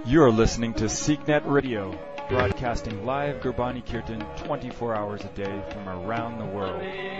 You're listening to SeekNet Radio, broadcasting live Gurbani Kirtan 24 hours a day from around the world.